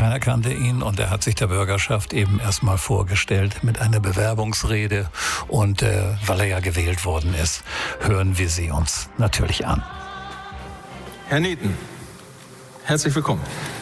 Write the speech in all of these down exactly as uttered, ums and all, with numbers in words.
Keiner kannte ihn und er hat sich der Bürgerschaft eben erstmal vorgestellt mit einer Bewerbungsrede. Und äh, weil er ja gewählt worden ist, hören wir sie uns natürlich an. Herr Neten, herzlich willkommen.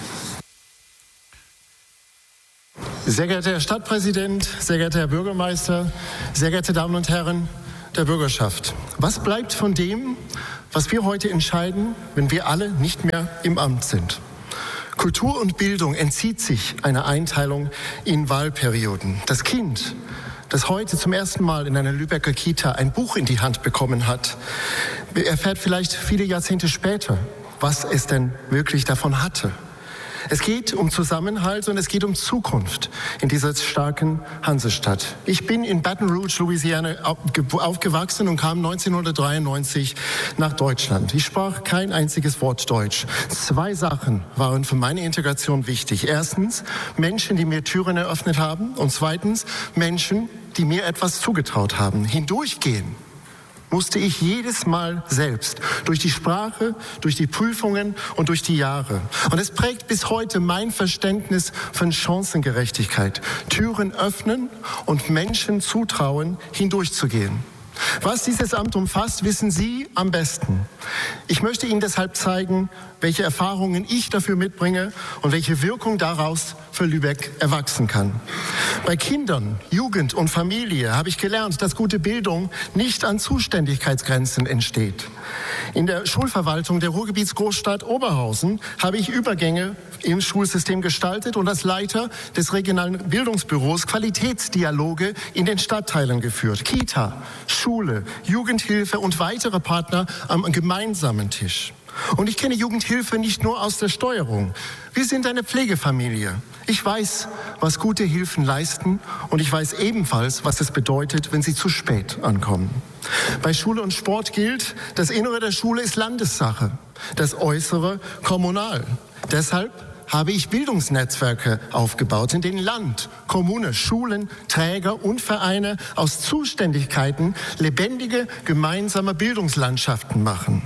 Sehr geehrter Herr Stadtpräsident, sehr geehrter Herr Bürgermeister, sehr geehrte Damen und Herren der Bürgerschaft. Was bleibt von dem, was wir heute entscheiden, wenn wir alle nicht mehr im Amt sind? Kultur und Bildung entzieht sich einer Einteilung in Wahlperioden. Das Kind, das heute zum ersten Mal in einer Lübecker Kita ein Buch in die Hand bekommen hat, erfährt vielleicht viele Jahrzehnte später, was es denn wirklich davon hatte. Es geht um Zusammenhalt und es geht um Zukunft in dieser starken Hansestadt. Ich bin in Baton Rouge, Louisiana, aufgewachsen und kam neunzehnhundertdreiundneunzig nach Deutschland. Ich sprach kein einziges Wort Deutsch. Zwei Sachen waren für meine Integration wichtig. Erstens, Menschen, die mir Türen eröffnet haben. Und zweitens, Menschen, die mir etwas zugetraut haben. Hindurchgehen musste ich jedes Mal selbst, durch die Sprache, durch die Prüfungen und durch die Jahre. Und es prägt bis heute mein Verständnis von Chancengerechtigkeit. Türen öffnen und Menschen zutrauen, hindurchzugehen. Was dieses Amt umfasst, wissen Sie am besten. Ich möchte Ihnen deshalb zeigen, welche Erfahrungen ich dafür mitbringe und welche Wirkung daraus für Lübeck erwachsen kann. Bei Kindern, Jugend und Familie habe ich gelernt, dass gute Bildung nicht an Zuständigkeitsgrenzen entsteht. In der Schulverwaltung der Ruhrgebietsgroßstadt Oberhausen habe ich Übergänge im Schulsystem gestaltet und als Leiter des regionalen Bildungsbüros Qualitätsdialoge in den Stadtteilen geführt. Kita, Schule, Jugendhilfe und weitere Partner am gemeinsamen Tisch. Und ich kenne Jugendhilfe nicht nur aus der Steuerung. Wir sind eine Pflegefamilie. Ich weiß, was gute Hilfen leisten und ich weiß ebenfalls, was es bedeutet, wenn sie zu spät ankommen. Bei Schule und Sport gilt, das Innere der Schule ist Landessache, das Äußere kommunal. Deshalb habe ich Bildungsnetzwerke aufgebaut, in denen Land, Kommune, Schulen, Träger und Vereine aus Zuständigkeiten lebendige gemeinsame Bildungslandschaften machen.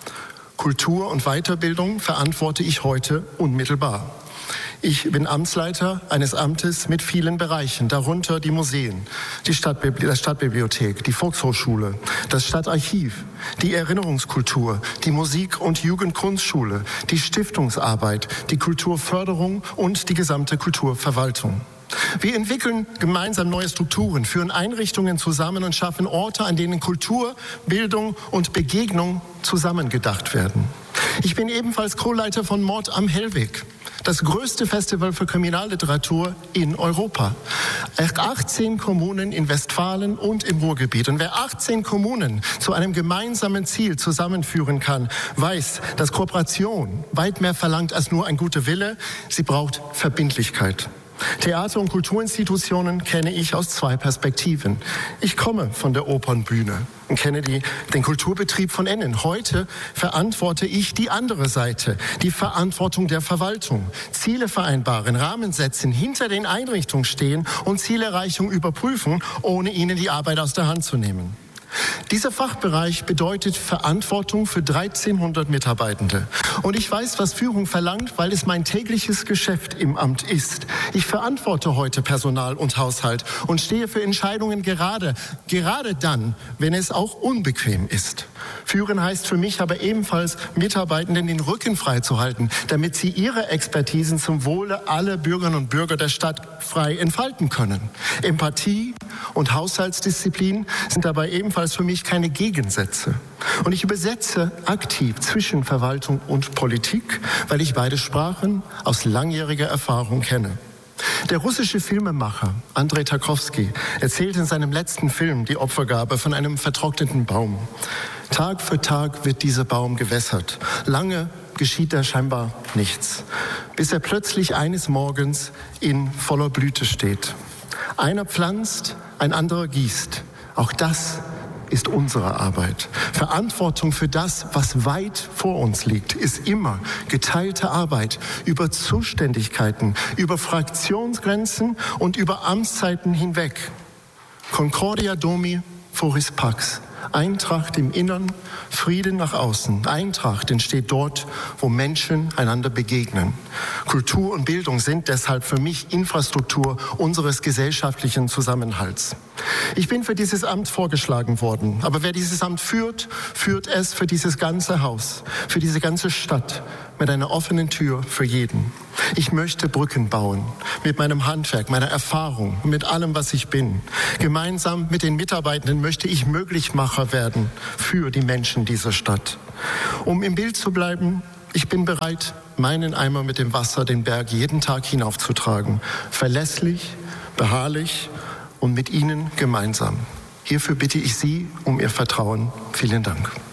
Kultur und Weiterbildung verantworte ich heute unmittelbar. Ich bin Amtsleiter eines Amtes mit vielen Bereichen, darunter die Museen, die Stadtbibli- die Stadtbibliothek, die Volkshochschule, das Stadtarchiv, die Erinnerungskultur, die Musik- und Jugendkunstschule, die Stiftungsarbeit, die Kulturförderung und die gesamte Kulturverwaltung. Wir entwickeln gemeinsam neue Strukturen, führen Einrichtungen zusammen und schaffen Orte, an denen Kultur, Bildung und Begegnung zusammengedacht werden. Ich bin ebenfalls Co-Leiter von Mord am Hellweg, das größte Festival für Kriminalliteratur in Europa. achtzehn Kommunen in Westfalen und im Ruhrgebiet. Und wer achtzehn Kommunen zu einem gemeinsamen Ziel zusammenführen kann, weiß, dass Kooperation weit mehr verlangt als nur ein guter Wille. Sie braucht Verbindlichkeit. Theater- und Kulturinstitutionen kenne ich aus zwei Perspektiven. Ich komme von der Opernbühne und kenne die, den Kulturbetrieb von innen. Heute verantworte ich die andere Seite, die Verantwortung der Verwaltung. Ziele vereinbaren, Rahmen setzen, hinter den Einrichtungen stehen und Zielerreichung überprüfen, ohne ihnen die Arbeit aus der Hand zu nehmen. Dieser Fachbereich bedeutet Verantwortung für dreizehnhundert Mitarbeitende. Und ich weiß, was Führung verlangt, weil es mein tägliches Geschäft im Amt ist. Ich verantworte heute Personal und Haushalt und stehe für Entscheidungen gerade, gerade dann, wenn es auch unbequem ist. Führen heißt für mich aber ebenfalls, Mitarbeitenden den Rücken frei zu halten, damit sie ihre Expertisen zum Wohle aller Bürgerinnen und Bürger der Stadt frei entfalten können. Empathie und Haushaltsdisziplin sind dabei ebenfalls für mich keine Gegensätze. Und ich übersetze aktiv zwischen Verwaltung und Politik, weil ich beide Sprachen aus langjähriger Erfahrung kenne. Der russische Filmemacher Andrei Tarkovsky erzählt in seinem letzten Film Die Opfergabe von einem vertrockneten Baum. Tag für Tag wird dieser Baum gewässert. Lange geschieht da scheinbar nichts, bis er plötzlich eines Morgens in voller Blüte steht. Einer pflanzt, ein anderer gießt. Auch das ist unsere Arbeit. Verantwortung für das, was weit vor uns liegt, ist immer geteilte Arbeit über Zuständigkeiten, über Fraktionsgrenzen und über Amtszeiten hinweg. Concordia Domi Foris Pax. Eintracht im Innern, Frieden nach außen. Eintracht entsteht dort, wo Menschen einander begegnen. Kultur und Bildung sind deshalb für mich Infrastruktur unseres gesellschaftlichen Zusammenhalts. Ich bin für dieses Amt vorgeschlagen worden, aber wer dieses Amt führt, führt es für dieses ganze Haus, für diese ganze Stadt, mit einer offenen Tür für jeden. Ich möchte Brücken bauen, mit meinem Handwerk, meiner Erfahrung, mit allem, was ich bin. Gemeinsam mit den Mitarbeitenden möchte ich Möglichmacher werden für die Menschen dieser Stadt. Um im Bild zu bleiben, ich bin bereit, meinen Eimer mit dem Wasser den Berg jeden Tag hinaufzutragen. Verlässlich, beharrlich und mit Ihnen gemeinsam. Hierfür bitte ich Sie um Ihr Vertrauen. Vielen Dank.